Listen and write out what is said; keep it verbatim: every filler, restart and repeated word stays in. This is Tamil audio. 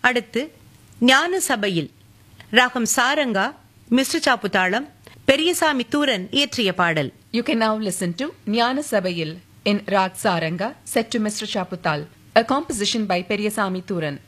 அடுத்து ஞான சபையில் ராகம் சாரங்கா, மிஸ்டர் சாப்புதாளம், பெரியசாமி தூரன் இயற்றிய பாடல். You can now listen to Jnana Sabayil in Rag Saranga set to Mister Chaputal, a composition by Periyasamy Thuran.